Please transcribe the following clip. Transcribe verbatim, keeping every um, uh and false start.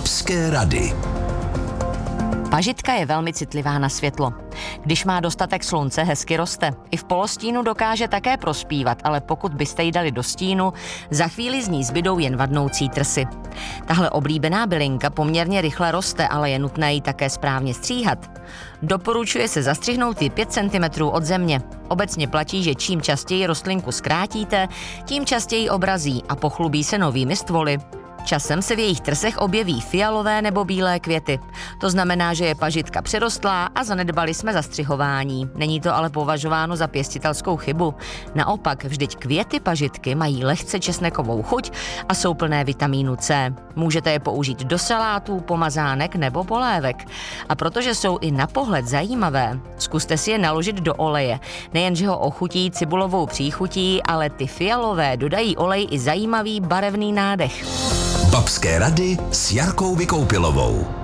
Babské rady. Pažitka je velmi citlivá na světlo. Když má dostatek slunce, hezky roste. I v polostínu dokáže také prospívat, ale pokud byste ji dali do stínu, za chvíli z ní zbydou jen vadnoucí trsy. Tahle oblíbená bylinka poměrně rychle roste, ale je nutné ji také správně stříhat. Doporučuje se zastřihnout ji pět centimetrů od země. Obecně platí, že čím častěji rostlinku zkrátíte, tím častěji obrazí a pochlubí se novými stvoly. Časem se v jejich trsech objeví fialové nebo bílé květy. To znamená, že je pažitka přerostlá a zanedbali jsme zastřihování. Není to ale považováno za pěstitelskou chybu. Naopak, vždyť květy pažitky mají lehce česnekovou chuť a jsou plné vitamínu C. Můžete je použít do salátů, pomazánek nebo polévek. A protože jsou i na pohled zajímavé, zkuste si je naložit do oleje. Nejenže ho ochutí cibulovou příchutí, ale ty fialové dodají olej i zajímavý barevný nádech. Babské rady s Jarkou Vykoupilovou.